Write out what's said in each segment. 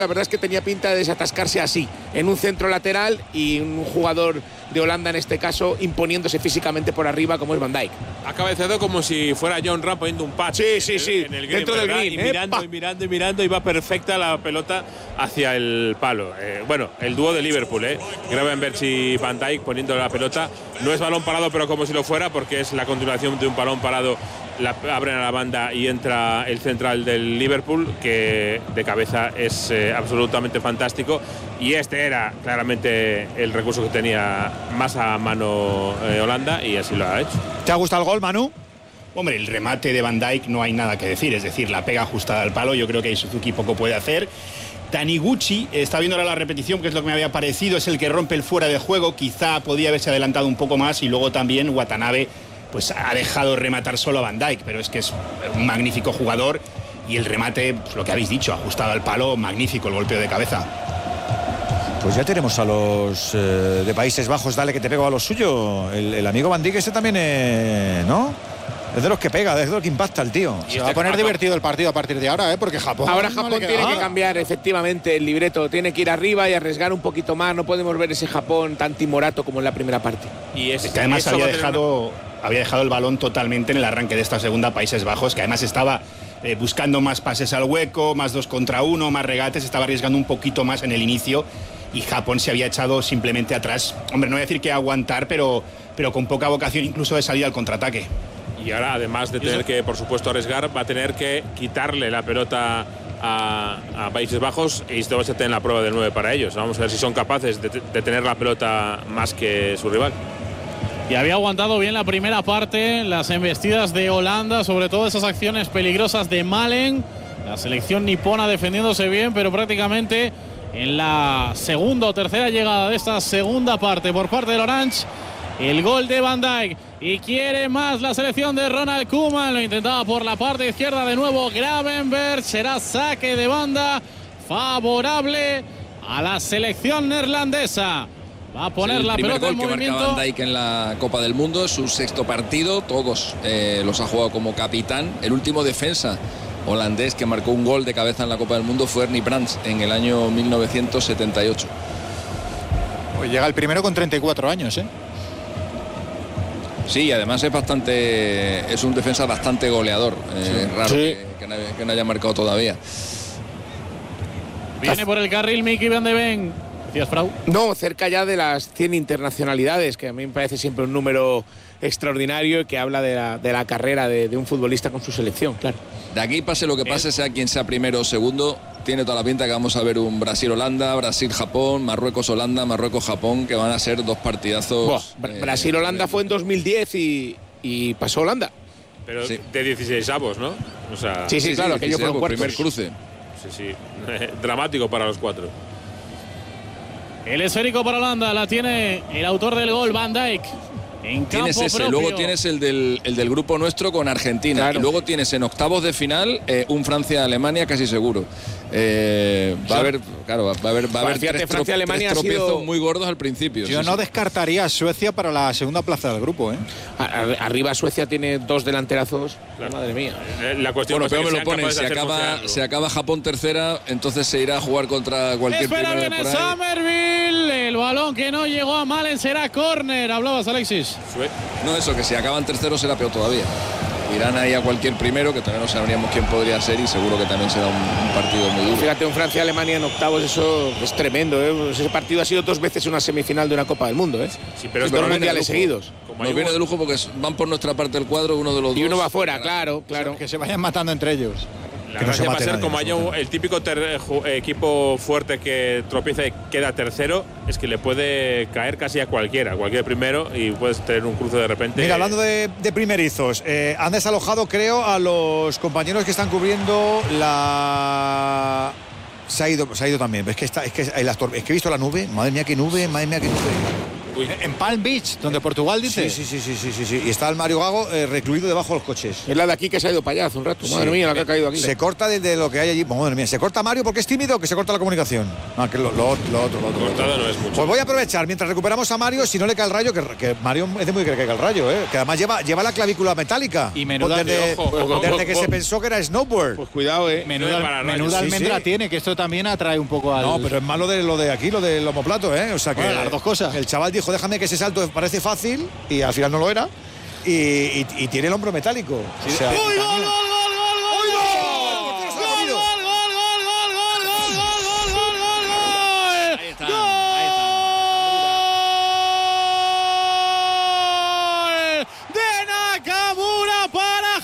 la verdad es que tenía pinta de desatascarse así, en un centro lateral y un jugador de Holanda en este caso imponiéndose físicamente por arriba como es Van Dijk. Ha cabeceado como si fuera John Ram poniendo un patch. Sí, en el green, dentro del ¿verdad? green. Y mirando y va perfecta la pelota hacia el palo. Bueno, el dúo de Liverpool, Gravenberch y Van Dijk poniendo la pelota. No es balón parado, pero como si lo fuera, porque es la continuación de un balón parado. La abren a la banda y entra el central del Liverpool, que de cabeza es absolutamente fantástico, y este era claramente el recurso que tenía más a mano Holanda, y así lo ha hecho. ¿Te ha gustado el gol, Manu? Hombre, el remate de Van Dijk no hay nada que decir, es decir, la pega ajustada al palo. Yo creo que ahí Suzuki poco puede hacer. Taniguchi, está viendo ahora la repetición, que es lo que me había parecido, es el que rompe el fuera de juego. Quizá podía haberse adelantado un poco más, y luego también Watanabe pues ha dejado rematar solo a Van Dijk, pero es que es un magnífico jugador, y el remate, pues lo que habéis dicho, ajustado al palo, magnífico el golpeo de cabeza. Pues ya tenemos a los de Países Bajos, dale que te pego a lo suyo. El amigo Van Dijk este también, ¿no? Es de los que pega, es de los que impacta el tío. Se va a poner divertido el partido a partir de ahora, porque Japón... Ahora Japón tiene que cambiar efectivamente el libreto, tiene que ir arriba y arriesgar un poquito más. No podemos ver ese Japón tan timorato como en la primera parte. Y es que además había dejado el balón totalmente en el arranque de esta segunda Países Bajos, que además estaba buscando más pases al hueco, más 2 contra 1, más regates, estaba arriesgando un poquito más en el inicio, y Japón se había echado simplemente atrás. Hombre, no voy a decir que aguantar, pero con poca vocación incluso de salir al contraataque. Y ahora, además de tener que, por supuesto, arriesgar, va a tener que quitarle la pelota a Países Bajos, y esto va a ser la prueba del 9 para ellos. Vamos a ver si son capaces de tener la pelota más que su rival. Y había aguantado bien la primera parte, las embestidas de Holanda, sobre todo esas acciones peligrosas de Malen. La selección nipona defendiéndose bien, pero prácticamente en la segunda o tercera llegada de esta segunda parte por parte del Orange, el gol de Van Dijk. Y quiere más la selección de Ronald Koeman. Lo intentaba por la parte izquierda de nuevo Gravenberch. Será saque de banda favorable a la selección neerlandesa. Va a poner la pelota en movimiento. El primer gol que marca Van Dijk en la Copa del Mundo, su 6º partido, todos los ha jugado como capitán. El último defensa holandés que marcó un gol de cabeza en la Copa del Mundo fue Ernie Brands en el año 1978. Pues llega el primero con 34 años, ¿eh? Sí, además es un defensa bastante goleador. Raro que no haya marcado todavía. Viene por el carril Mickey Van de Ven. ¿Decías, Frau? No, cerca ya de las 100 internacionalidades, que a mí me parece siempre un número extraordinario y que habla de la carrera de un futbolista con su selección, claro. De aquí, pase lo que pase, sea quien sea primero o segundo, tiene toda la pinta que vamos a ver un Brasil-Holanda, Brasil-Japón, Marruecos-Holanda, Marruecos-Japón, que van a ser dos partidazos. Brasil-Holanda fue en 2010 y pasó Holanda. Pero sí, de 16avos, ¿no? O sea, sí, claro, aquello fue un primer cruce. Sí. Dramático para los 4. El esférico para Holanda, la tiene el autor del gol, Van Dijk. Tienes ese, propio. Luego tienes el del grupo nuestro con Argentina, claro. Y luego tienes en octavos de final un Francia-Alemania casi seguro. Va a haber tres tropiezos muy gordos al principio. Yo no descartaría a Suecia para la segunda plaza del grupo, ¿eh? Arriba Suecia tiene 2 delanterazos. Claro. Madre mía. La cuestión pero me lo ponen. Se acaba Japón tercera, entonces se irá a jugar contra cualquier primero. Espera, viene Somerville. El balón que no llegó a Malen será córner. Hablabas, Alexis. No, eso, que si acaban terceros será peor todavía. Irán ahí a cualquier primero, que todavía no sabríamos quién podría ser, y seguro que también será un partido muy duro. Fíjate, un Francia-Alemania en octavos, eso es tremendo, ¿eh? Ese partido ha sido 2 veces una semifinal de una Copa del Mundo, ¿eh? Sí, pero es 2 mundiales seguidos. Nos viene de lujo porque van por nuestra parte del cuadro, uno de los dos. Y uno va afuera, claro. Que se vayan matando entre ellos. La gracia va a ser como haya el típico equipo fuerte que tropieza y queda tercero, es que le puede caer casi a cualquier primero, y puedes tener un cruce de repente. Mira, hablando de primerizos, han desalojado, creo, a los compañeros que están cubriendo la... Se ha ido también. Es que he visto la nube. Madre mía, qué nube. En Palm Beach, donde Portugal dice. Sí. Y está el Mario Gago recluido debajo de los coches. Es la de aquí que se ha ido para allá hace un rato. Madre mía, la que ha caído aquí. Se corta desde lo que hay allí. Madre mía, ¿se corta Mario porque es tímido o que se corta la comunicación? Que lo otro. Cortado no es mucho. Pues voy a aprovechar mientras recuperamos a Mario, si no le cae el rayo, que Mario es de muy que le caiga el rayo, que además lleva la clavícula metálica. Y menuda desde que se pensó que era snowboard. Pues cuidado, Menuda almendra tiene, que esto también atrae un poco al. No, pero es malo lo de aquí, lo del omoplato, O sea que las dos cosas. El chaval dijo, déjame que ese salto parece fácil y al final no lo era. Y tiene el hombro metálico. ¡Uy, gol! De Nakamura para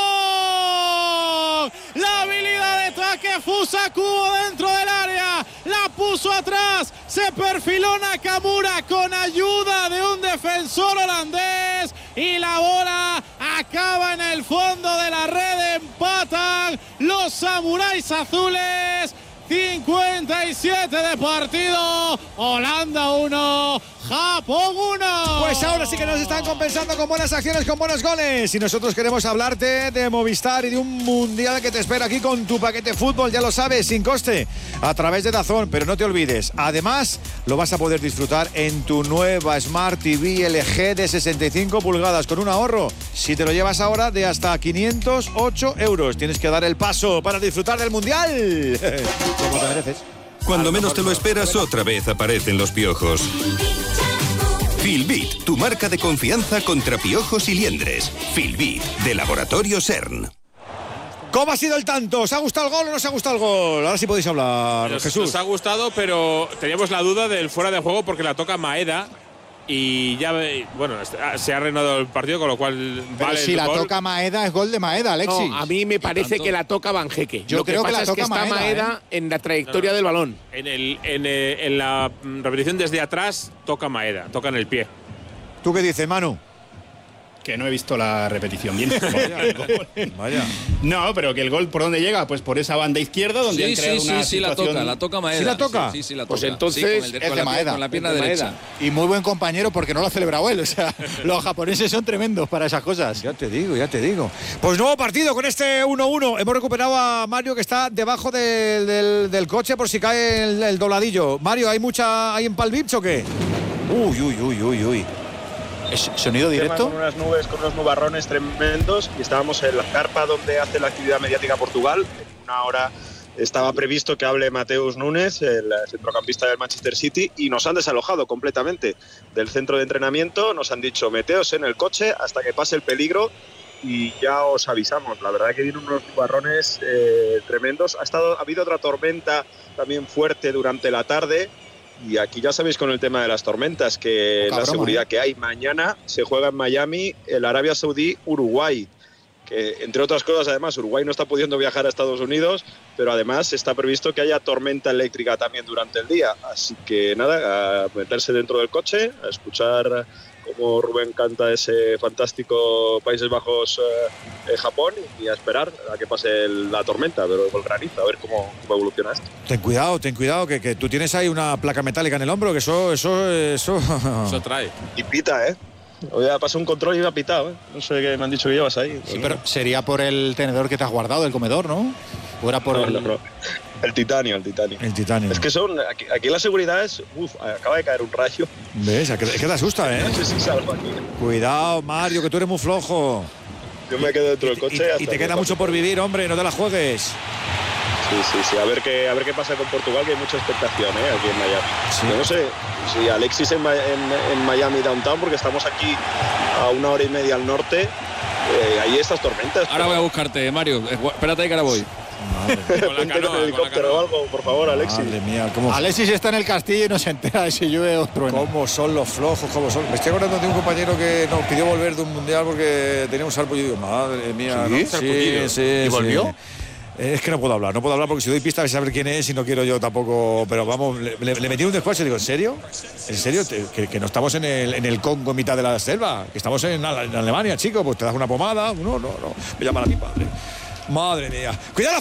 Japón. La habilidad de Takefusa Kubo dentro del área. La puso atrás. Se perfiló Nakamura con ayuda de un defensor holandés. Y la bola acaba en el fondo de la red. Empatan los samuráis azules. 57 de partido. Holanda 1, Japón 1. Pues ahora sí que nos están compensando con buenas acciones, con buenos goles. Y nosotros queremos hablarte de Movistar y de un mundial que te espera aquí con tu paquete fútbol, ya lo sabes, sin coste, a través de DAZN. Pero no te olvides, además lo vas a poder disfrutar en tu nueva Smart TV LG de 65 pulgadas con un ahorro, si te lo llevas ahora, de hasta 508 euros. Tienes que dar el paso para disfrutar del mundial. Como te mereces. Cuando menos te lo esperas, otra vez aparecen los piojos. Filbit, tu marca de confianza contra piojos y liendres. Filbit, de Laboratorio CERN. ¿Cómo ha sido el tanto? ¿Os ha gustado el gol o no os ha gustado el gol? Ahora sí podéis hablar, Jesús. Nos ha gustado, pero teníamos la duda del fuera de juego porque la toca Maeda. Y ya, bueno, se ha reanudado el partido, con lo cual pero vale si el la gol. Toca Maeda, es gol de Maeda, Alexis. No, a mí me parece que la toca Banjeque. Yo creo que la toca está Maeda en la trayectoria del balón. En la repetición desde atrás toca Maeda, toca en el pie. ¿Tú qué dices, Manu? Que no he visto la repetición bien. Vaya. No, pero que el gol, ¿por dónde llega? Pues por esa banda izquierda, donde han creado una situación. la toca Maeda. ¿Sí la toca? Sí, la toca. Pues entonces sí, es de Maeda. Con la pierna derecha. Y muy buen compañero porque no lo ha celebrado él. O sea, los japoneses son tremendos para esas cosas. Ya te digo. Pues nuevo partido con este 1-1. Hemos recuperado a Mario, que está debajo del coche por si cae el dobladillo. Mario, ¿hay en Palm Beach o qué? Uy. ¿Es sonido directo? Con unas nubes, con unos nubarrones tremendos, y estábamos en la carpa donde hace la actividad mediática Portugal. En una hora estaba previsto que hable Mateus Nunes, el centrocampista del Manchester City, y nos han desalojado completamente del centro de entrenamiento. Nos han dicho, meteos en el coche hasta que pase el peligro y ya os avisamos. La verdad que vienen unos nubarrones tremendos. Ha habido otra tormenta también fuerte durante la tarde. Y aquí ya sabéis con el tema de las tormentas que la seguridad que hay. Mañana se juega en Miami el Arabia Saudí-Uruguay, que entre otras cosas además Uruguay no está pudiendo viajar a Estados Unidos, pero además está previsto que haya tormenta eléctrica también durante el día. Así que nada, a meterse dentro del coche, a escuchar cómo Rubén canta ese fantástico Países Bajos Japón, y a esperar a que pase la tormenta, pero el granizo, a ver cómo evoluciona esto. Ten cuidado, que tú tienes ahí una placa metálica en el hombro, que eso trae. Y pita, Hoy ha pasado un control y me ha pitado, No sé qué me han dicho que llevas ahí. Sí, pero sería por el tenedor que te has guardado del comedor, ¿no? ¿O era por no. El titanio. Es que son. Aquí la seguridad es. Acaba de caer un rayo. ¿Ves? Es que te asusta, No sé si salgo aquí. Cuidado, Mario, que tú eres muy flojo. Yo me quedo dentro del coche. Y te queda mucho por vivir, hombre, no te la juegues. Sí. A ver qué pasa con Portugal, que hay mucha expectación, aquí en Miami. Sí. Yo no sé si Alexis en Miami Downtown, porque estamos aquí a 1 hora y media al norte. Hay estas tormentas. Ahora voy a buscarte, Mario. Espérate que ahora voy. Vente con el helicóptero o algo, por favor, Alexis. Madre mía, Alexis está en el castillo y no se entera de si llueve o truena. ¿Cómo son los flojos? ¿Cómo son? Me estoy acordando de un compañero que nos pidió volver de un mundial porque tenía un sarpullido. Digo, madre mía. Sí. ¿Y volvió? Es que no puedo hablar porque si doy pista vais a saber quién es y no quiero yo tampoco. Pero vamos, le metí un despacho y digo, ¿en serio? ¿En serio? Que no estamos en el Congo en mitad de la selva, que estamos en Alemania, chico. Pues te das una pomada. No. Me llama a mi padre. Madre mía. ¡Cuidado la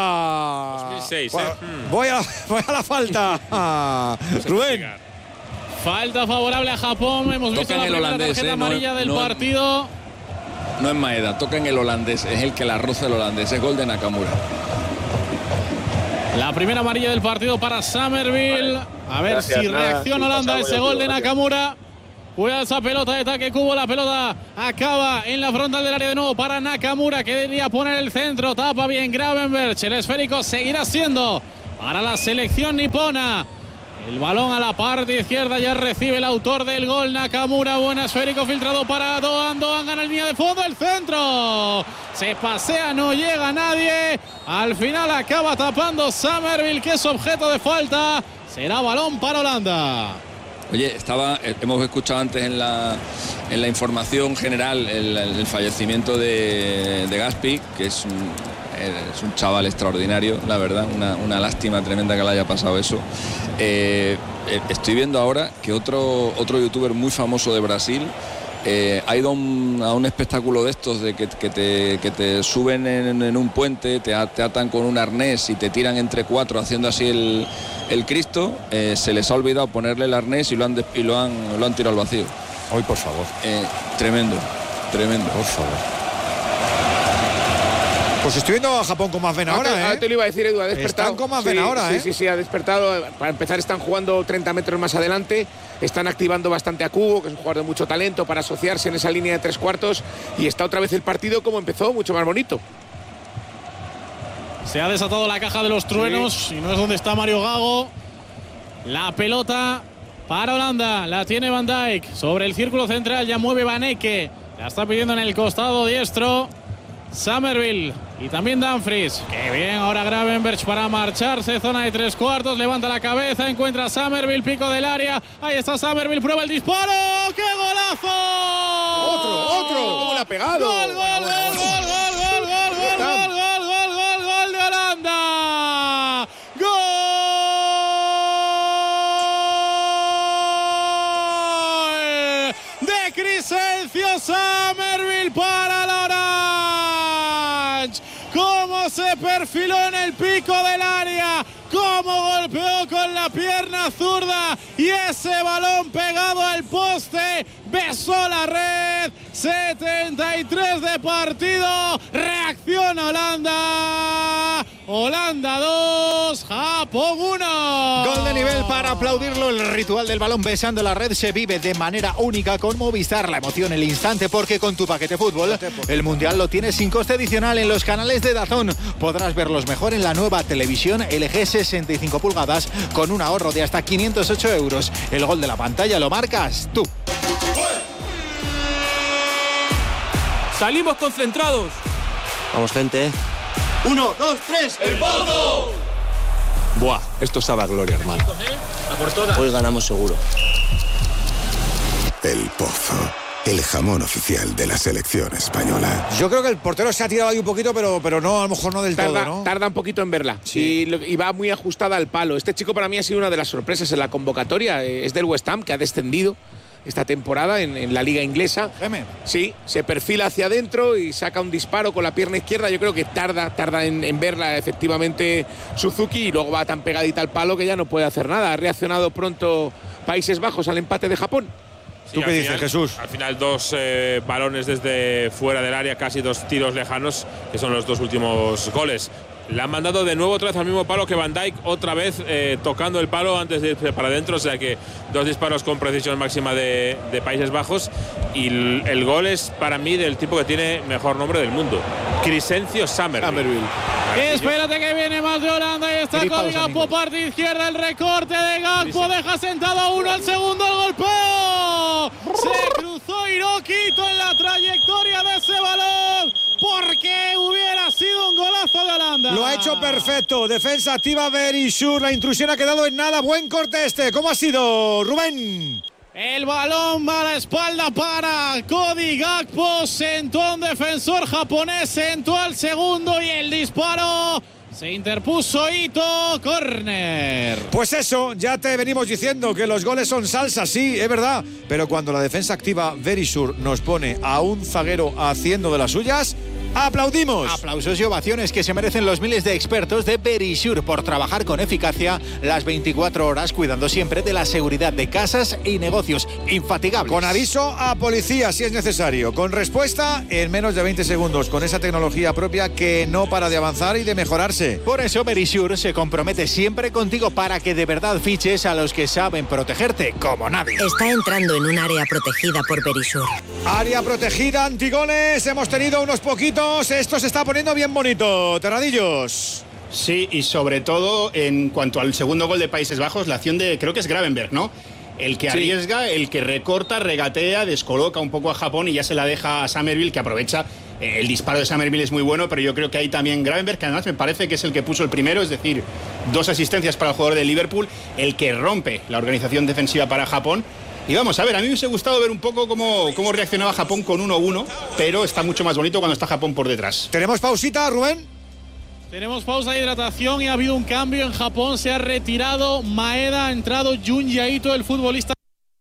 falta! 2006, Voy a la falta. Rubén. Falta favorable a Japón. Hemos visto la primera tarjeta amarilla del partido. No es Maeda, toca en el holandés. Es el que la roza el holandés. Es gol de Nakamura. La primera amarilla del partido para Summerville. A ver si reacciona Holanda a ese gol de Nakamura. Juega esa pelota de Take Kubo. La pelota acaba en la frontal del área de nuevo para Nakamura, que debería poner el centro. Tapa bien Gravenberch. El esférico seguirá siendo para la selección nipona. El balón a la parte izquierda, ya recibe el autor del gol, Nakamura. Buen esférico filtrado para Doan. Doan gana en línea de fondo, el centro. Se pasea, no llega nadie. Al final acaba tapando Summerville, que es objeto de falta. Será balón para Holanda. Oye, hemos escuchado antes en la información general el fallecimiento de Gaspi, que es un chaval extraordinario, la verdad, una lástima tremenda que le haya pasado eso. Estoy viendo ahora que otro youtuber muy famoso de Brasil ha ido a un espectáculo de estos de que te suben en un puente, te atan con un arnés y te tiran entre 4 haciendo así el Cristo. Se les ha olvidado ponerle el arnés y lo han tirado al vacío. Hoy, por favor. Tremendo. Por favor. Pues estoy viendo a Japón con más ven ahora, Te lo iba a decir, Edu, ha despertado. Están con más ven ahora, Sí, ha despertado. Para empezar, están jugando 30 metros más adelante. Están activando bastante a Kubo, que es un jugador de mucho talento, para asociarse en esa línea de 3/4. Y está otra vez el partido como empezó, mucho más bonito. Se ha desatado la caja de los truenos, y no es donde está Mario Gago. La pelota para Holanda, la tiene Van Dijk. Sobre el círculo central ya mueve Van Ecke. La está pidiendo en el costado diestro Summerville y también Dumfries. Qué bien, ahora Gravenberch para marcharse. Zona de 3/4, levanta la cabeza, encuentra a Summerville, pico del área. Ahí está Summerville, prueba el disparo. ¡Qué golazo! ¡Otro! ¿Cómo le ha pegado? ¡Gol de Holanda! ¡Gol de Crysencio Summerville para la Orange! ¡Cómo se perfiló en el pico del área! ¡Cómo golpeó con la pierna zurda! Y ese balón pegado al poste besó la red. 73 de partido. Reacciona Holanda. Holanda 2, Japón 1. Gol de nivel para aplaudirlo. El ritual del balón besando la red se vive de manera única con Movistar. La emoción, el instante, porque con tu paquete fútbol el Mundial lo tienes sin coste adicional en los canales de DAZN. Podrás verlos mejor en la nueva televisión LG 65 pulgadas con un ahorro de hasta 508 euros. El gol de la pantalla lo marcas tú. Salimos concentrados. Vamos, gente. 1, 2, 3, ¡el Pozo! Buah, esto sabe a gloria, hermano. Hoy ganamos seguro. El Pozo, el jamón oficial de la selección española. Yo creo que el portero se ha tirado ahí un poquito, pero no, a lo mejor no del todo, ¿no? Tarda un poquito en verla. Sí. Y va muy ajustada al palo. Este chico para mí ha sido una de las sorpresas en la convocatoria. Es del West Ham, que ha descendido esta temporada en la liga inglesa. Sí, se perfila hacia adentro y saca un disparo con la pierna izquierda. Yo creo que tarda en verla efectivamente Suzuki, y luego va tan pegadita al palo que ya no puede hacer nada. Ha reaccionado pronto Países Bajos al empate de Japón. ¿Tú qué dices, Jesús? Al final 2 balones desde fuera del área, casi 2 tiros lejanos, que son los 2 últimos goles. Le han mandado de nuevo otra vez al mismo palo que Van Dijk, otra vez tocando el palo antes de irse para adentro, o sea que 2 disparos con precisión máxima de Países Bajos, y el gol es para mí del tipo que tiene mejor nombre del mundo, Crysencio Summerville. Espérate que viene más de Holanda, y está con Gakpo, parte izquierda, el recorte de Gakpo, deja sentado a uno, al segundo, el golpeo. Se cruzó Hiroquito en la trayectoria de ese balón, porque hubiera sido un golazo de Holanda. Lo ha hecho perfecto. Defensa activa Berisur. La intrusión ha quedado en nada. Buen corte este. ¿Cómo ha sido, Rubén? El balón va a la espalda para Cody Gakpo. Sentó a un defensor japonés. Sentó al segundo y el disparo. Se interpuso Ito, córner. Pues eso, ya te venimos diciendo que los goles son salsa, sí, es verdad. Pero cuando la defensa activa Berisur nos pone a un zaguero haciendo de las suyas, ¡Aplaudimos! Aplausos y ovaciones que se merecen los miles de expertos de Verisure por trabajar con eficacia las 24 horas cuidando siempre de la seguridad de casas y negocios infatigables. Con aviso a policía si es necesario, con respuesta en menos de 20 segundos, con esa tecnología propia que no para de avanzar y de mejorarse. Por eso Verisure se compromete siempre contigo para que de verdad fiches a los que saben protegerte como nadie. Está entrando en un área protegida por Verisure. Área protegida, antigoles, hemos tenido unos poquitos. Esto se está poniendo bien bonito, Terradillos. Sí, y sobre todo en cuanto al segundo gol de Países Bajos, la acción de, creo que es Gravenberch, ¿no? El que arriesga, el que recorta, regatea, descoloca un poco a Japón y ya se la deja a Summerville, que aprovecha. El disparo de Summerville es muy bueno, pero yo creo que hay también Gravenberch, que además me parece que es el que puso el primero, es decir, 2 asistencias para el jugador de Liverpool, el que rompe la organización defensiva para Japón. Y vamos a ver, a mí me hubiese gustado ver un poco cómo reaccionaba Japón con 1-1, pero está mucho más bonito cuando está Japón por detrás. ¿Tenemos pausita, Rubén? Tenemos pausa de hidratación y ha habido un cambio en Japón. Se ha retirado Maeda, ha entrado Junji Ito, el futbolista.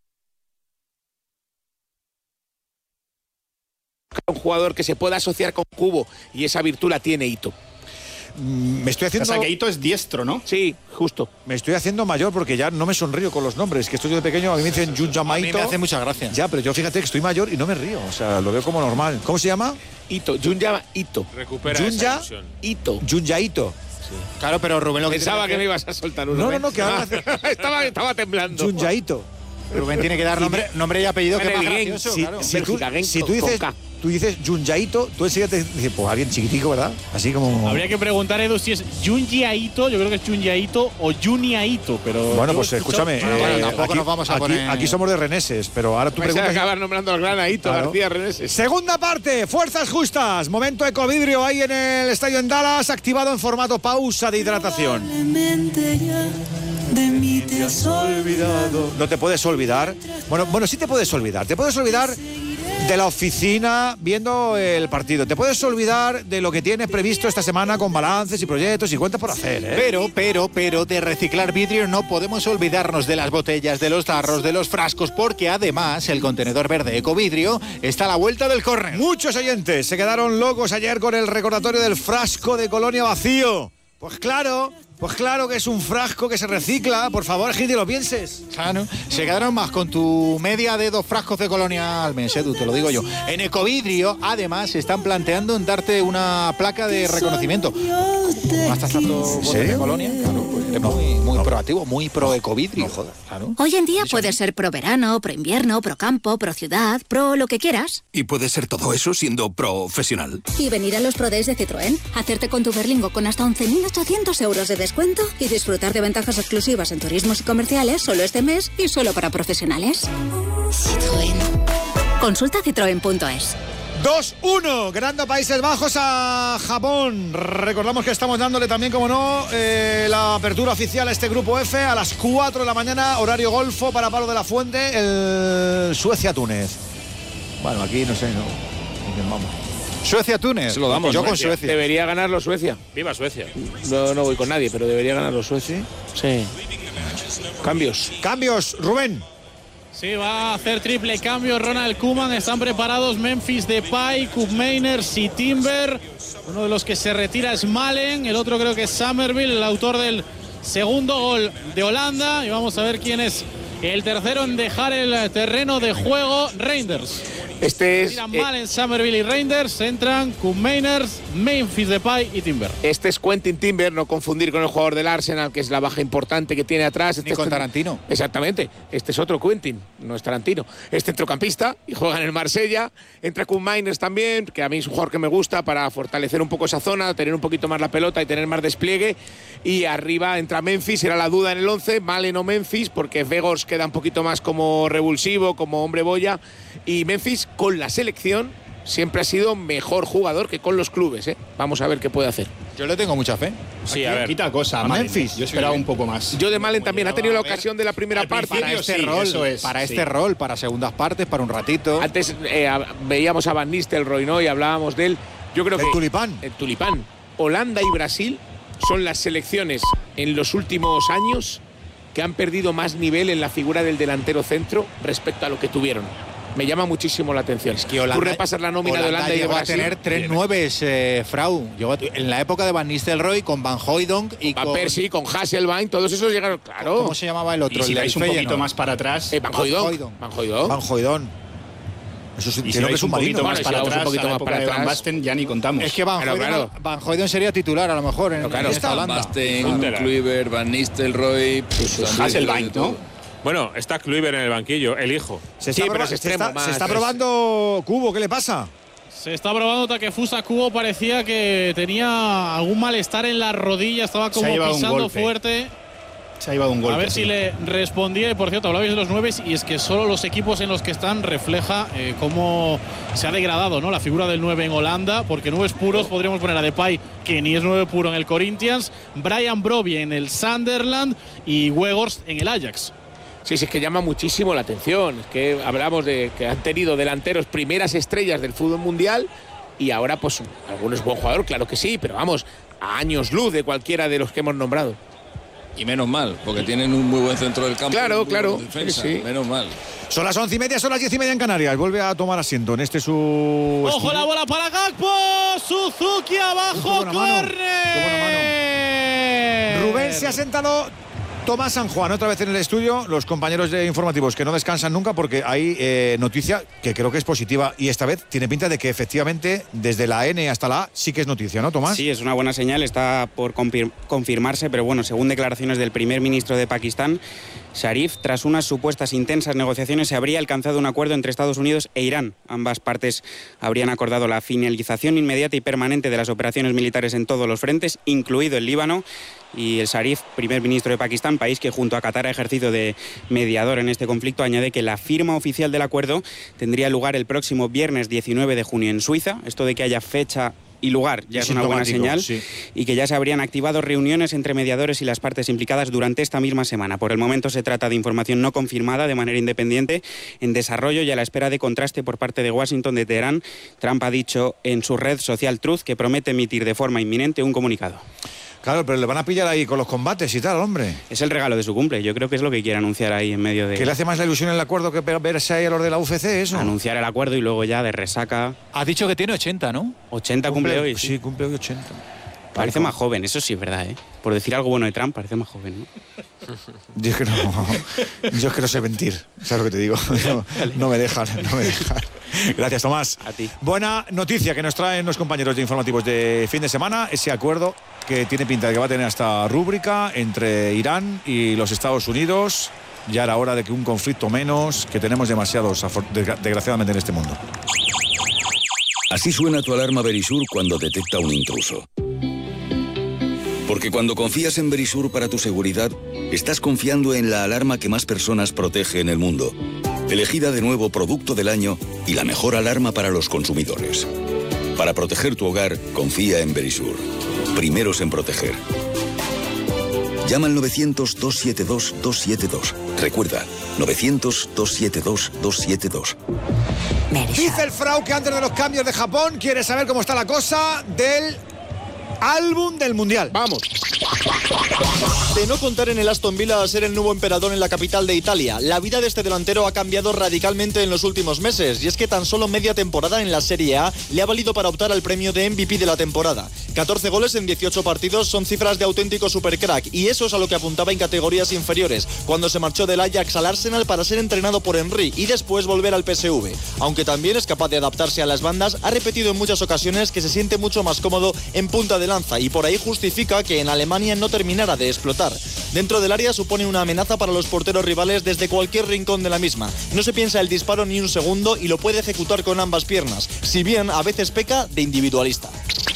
Un jugador que se pueda asociar con Kubo y esa virtud la tiene Ito. Me estoy haciendo... O sea, que Ito es diestro, ¿no? Sí, justo. Me estoy haciendo mayor porque ya no me sonrío con los nombres. Que estoy de pequeño, a mí me dicen Junjama Ito. A mí me hace mucha gracia. Ya, pero yo fíjate que estoy mayor y no me río. O sea, lo veo como normal. ¿Cómo se llama? Ito, Junja Ito. Recupera Junja esa ilusión. Ito. Junja Ito. Sí. Claro, pero Rubén lo que pensaba que me ibas a soltar uno. No, que ahora estaba temblando. Junja Ito. Rubén tiene que dar nombre y apellido, que es más gracioso, claro. Si tú dices Junjaito, tú enseguida te dices, pues alguien chiquitico, ¿verdad? Así como... Habría que preguntar, Edu, si es Junji Ito, yo creo que es Junji Ito o Junia Ito, pero... Bueno, pues escúchame, tampoco aquí, nos vamos a poner... Aquí somos de reneses, pero ahora tú preguntas... preguntas... acabar nombrando al gran Aito, claro. García Reneses. Segunda parte, fuerzas justas, momento ecovidrio ahí en el estadio en Dallas, activado en formato pausa de hidratación. De mí te has olvidado. No te puedes olvidar. Bueno, sí te puedes olvidar. Te puedes olvidar de la oficina viendo el partido. Te puedes olvidar de lo que tienes previsto esta semana con balances y proyectos y cuentas por hacer, ¿eh? Pero de reciclar vidrio no podemos olvidarnos de las botellas, de los tarros, de los frascos, porque además el contenedor verde Ecovidrio está a la vuelta del córner. Muchos oyentes se quedaron locos ayer con el recordatorio del frasco de Colonia vacío. Pues claro que es un frasco que se recicla. Por favor, gente, lo pienses. Claro. Se quedaron más con tu media de 2 frascos de Colonia al mes, Edu, te lo digo yo. En Ecovidrio, además, se están planteando en darte una placa de reconocimiento. ¿Gastas tanto de Colonia? Claro, pues eres muy proactivo, muy pro Ecovidrio. No jodas. Claro. Hoy en día puedes ser pro verano, pro invierno, pro campo, pro ciudad, pro lo que quieras. Y puedes ser todo eso siendo profesional. Y venir a los Pro Days de Citroën, hacerte con tu Berlingo con hasta 11.800 euros de descuento y disfrutar de ventajas exclusivas en turismos y comerciales solo este mes y solo para profesionales. Citroën. Consulta citroen.es. 2-1, ganando Países Bajos a Japón. Recordamos que estamos dándole también, como no, la apertura oficial a este grupo F a las 4 de la mañana, horario golfo para Palo de la Fuente, el Suecia-Túnez. Bueno, aquí no sé, no. Vamos. Suecia-Túnez. Se lo damos. Yo con Suecia. Debería ganarlo Suecia. Viva Suecia. No voy con nadie, pero debería ganarlo Suecia. Sí. Cambios, Rubén. Sí, va a hacer triple cambio Ronald Koeman. Están preparados Memphis Depay, Koopmeiners y Timber. Uno de los que se retira es Malen. El otro creo que es Summerville, el autor del segundo gol de Holanda. Y vamos a ver quién es el tercero en dejar el terreno de juego. Reinders. Este es Malen, Summerville y Reinders. Entran Koopmeiners, Memphis Depay y Timber. Este es Quentin Timber, no confundir con el jugador del Arsenal, que es la baja importante que tiene atrás. Ni con Tarantino. Exactamente. Este es otro Quentin, no es Tarantino. Es centrocampista y juega en el Marsella. Entra Koopmeiners también, que a mí es un jugador que me gusta para fortalecer un poco esa zona, tener un poquito más la pelota y tener más despliegue. Y arriba entra Memphis, era la duda en el 11, Malen o Memphis, porque Weghorst queda un poquito más como revulsivo, como hombre boya. Y Memphis con la selección siempre ha sido mejor jugador que con los clubes, ¿eh? Vamos a ver qué puede hacer. Yo le tengo mucha fe. Sí, a ver. Quita cosa a Memphis. Yo esperaba un poco más. Yo de Malen también. Ha tenido la ocasión de la primera parte. Para este rol, para segundas partes, para un ratito. Antes veíamos a Van Nistelrooy, ¿no? Y hablábamos de él. Yo creo que el Tulipán. Holanda y Brasil son las selecciones en los últimos años que han perdido más nivel en la figura del delantero centro respecto a lo que tuvieron. me llama muchísimo la atención. Es que Holanda, tú repasas la nómina de Holanda y llegó de a tener 3 nueves, Frau. Llegó en la época de Van Nistelrooy, con Van Hooijdonk y con Persie, con Hasselbein, todos esos llegaron, claro. ¿Cómo se llamaba el otro? Y si vais un poquito más para atrás, Van Hooijdonk. Eso sí, y si vais un poquito más para atrás, un poquito más para Van atrás, Basten ya ni contamos. Es que Van Hooijdonk sería titular a lo mejor en esta Holanda. Van Basten, Kluivert, Van Nistelrooy, Hasselbein, ¿no? Bueno, está Kluivert en el banquillo, el hijo. Se está probando Kubo, ¿qué le pasa? Se está probando Takefusa Kubo, parecía que tenía algún malestar en la rodilla, estaba como pisando fuerte. Se ha llevado un golpe. A ver si le respondía. Y por cierto, hablabais de los 9 y es que solo los equipos en los que están refleja cómo se ha degradado, ¿no?, la figura del 9 en Holanda, porque 9 puros podríamos poner a Depay, que ni es 9 puro en el Corinthians, Brian Brobbey en el Sunderland y Weghorst en el Ajax. Sí, es que llama muchísimo la atención. Es que hablamos de que han tenido delanteros primeras estrellas del fútbol mundial y ahora, pues, alguno es buen jugador, claro que sí, pero vamos, a años luz de cualquiera de los que hemos nombrado. Y menos mal, porque tienen un muy buen centro del campo. Claro. Defensa, sí. Menos mal. Son las 11:30, son las 10:30 en Canarias. Vuelve a tomar asiento en este su... ¡Ojo la bola para Gakpo! ¡Suzuki abajo! ¡Córner! Rubén se ha sentado. Tomás San Juan, otra vez en el estudio, los compañeros de informativos que no descansan nunca porque hay noticia que creo que es positiva y esta vez tiene pinta de que efectivamente desde la N hasta la A sí que es noticia, ¿no, Tomás? Sí, es una buena señal, está por confirmarse, pero bueno, según declaraciones del primer ministro de Pakistán, Sharif, tras unas supuestas intensas negociaciones se habría alcanzado un acuerdo entre Estados Unidos e Irán. Ambas partes habrían acordado la finalización inmediata y permanente de las operaciones militares en todos los frentes, incluido el Líbano. Y el Sharif, primer ministro de Pakistán, país que junto a Qatar ha ejercido de mediador en este conflicto, añade que la firma oficial del acuerdo tendría lugar el próximo viernes 19 de junio en Suiza. Esto de que haya fecha y lugar ya es una buena señal, sí. Y que ya se habrían activado reuniones entre mediadores y las partes implicadas durante esta misma semana. Por el momento se trata de información no confirmada de manera independiente, en desarrollo y a la espera de contraste por parte de Washington. De Teherán, Trump ha dicho en su red social Truth que promete emitir de forma inminente un comunicado. Claro, pero le van a pillar ahí con los combates y tal, hombre. Es el regalo de su cumple, yo creo que es lo que quiere anunciar ahí en medio de... ¿Que le hace más la ilusión el acuerdo que verse ahí a los de la UFC, eso? Anunciar el acuerdo y luego ya de resaca... Has dicho que tiene 80, ¿no? 80 cumple hoy. Sí, cumple hoy 80. Parece más joven, eso sí es verdad, ¿eh? Por decir algo bueno de Trump, parece más joven, ¿no? Yo es que no sé mentir, ¿sabes lo que te digo? No me dejan. Gracias, Tomás. A ti. Buena noticia que nos traen los compañeros de informativos de fin de semana, ese acuerdo que tiene pinta de que va a tener hasta rúbrica entre Irán y los Estados Unidos. Ya era hora de que un conflicto menos, que tenemos demasiados, desgraciadamente, en este mundo. Así suena tu alarma Verisur cuando detecta un intruso. Porque cuando confías en Verisur para tu seguridad, estás confiando en la alarma que más personas protege en el mundo. Elegida de nuevo Producto del Año y la mejor alarma para los consumidores. Para proteger tu hogar, confía en Verisur. Primeros en proteger. Llama al 900-272-272. Recuerda, 900-272-272. Dice el Frau que antes de los cambios de Japón quiere saber cómo está la cosa del álbum del Mundial. Vamos. De no contar en el Aston Villa a ser el nuevo emperador en la capital de Italia, la vida de este delantero ha cambiado radicalmente en los últimos meses, y es que tan solo media temporada en la Serie A le ha valido para optar al premio de MVP de la temporada. 14 goles en 18 partidos son cifras de auténtico supercrack, y eso es a lo que apuntaba en categorías inferiores, cuando se marchó del Ajax al Arsenal para ser entrenado por Henry y después volver al PSV. Aunque también es capaz de adaptarse a las bandas, ha repetido en muchas ocasiones que se siente mucho más cómodo en punta de lanza, y por ahí justifica que en Alemania no terminara de explotar. Dentro del área supone una amenaza para los porteros rivales desde cualquier rincón de la misma. No se piensa el disparo ni un segundo y lo puede ejecutar con ambas piernas, si bien a veces peca de individualista.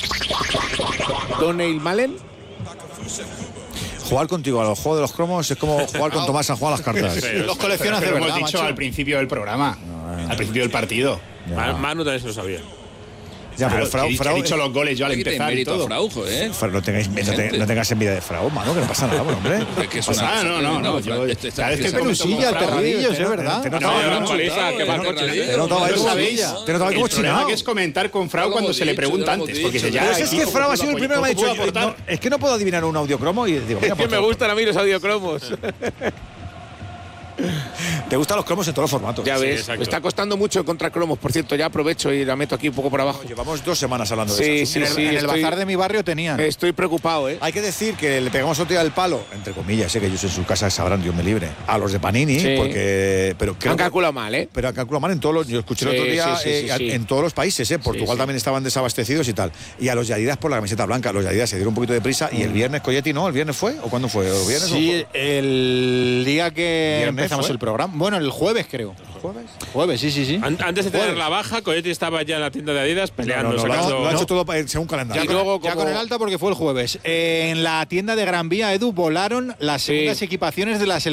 Donald Malen. Jugar contigo a los juegos de los cromos es como jugar con Tomás San Juan a las cartas. Los coleccionas de verdad, hemos dicho al principio del programa, al principio del partido. Manu también se lo sabía. Ya, claro, pero Frau he dicho los goles yo al empezar y todo. Frau, no tengas envidia de Frau, mano, que no pasa nada, hombre. No. Yo cada vez que pelusilla, el perrillos, es verdad. Te notaba ahí como chinado. Que es comentar con Frau cuando se le pregunta antes, porque ya es que Frau ha sido el primero que me ha dicho, es que no puedo adivinar un audiocromo y digo, es que me gustan a mí los audiocromos. Te gustan los cromos en todos los formatos. Ya ves, me está costando mucho encontrar cromos. Por cierto, ya aprovecho y la meto aquí un poco por abajo. Llevamos 2 semanas hablando de eso. En el bazar de mi barrio tenían. Estoy preocupado, ¿eh? Hay que decir que le pegamos otro día el palo, entre comillas, que ellos en su casa sabrán, Dios me libre, a los de Panini, porque... Pero han calculado mal, ¿eh? Pero han calculado mal en todos los... Yo escuché el otro día en todos los países, ¿eh? Portugal también estaban desabastecidos y tal. Y a los de Adidas por la camiseta blanca. Los de Adidas se dieron un poquito de prisa y el viernes, Colletti, ¿no? ¿El viernes fue? ¿O cuándo fue? ¿El viernes sí, el día que empezamos el programa. Bueno, el jueves, creo. ¿Jueves? Jueves, sí. Antes de tener la baja, Colletti estaba ya en la tienda de Adidas peleando. Lo ha hecho todo según calendario. Ya con el alta porque fue el jueves. En la tienda de Gran Vía, Edu, volaron las segundas equipaciones de la selección